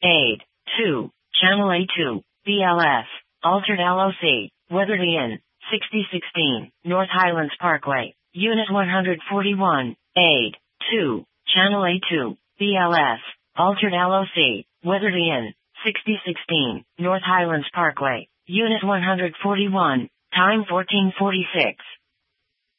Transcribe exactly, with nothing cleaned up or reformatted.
Aid. two. Channel A two. B L S. Altered L O C. Weatherly Inn. sixty sixteen. North Highlands Parkway. Unit one forty-one. Aid. two. Channel A two. B L S. Altered L O C. Weatherly Inn. sixty sixteen. North Highlands Parkway. Unit one forty-one. Time fourteen forty-six.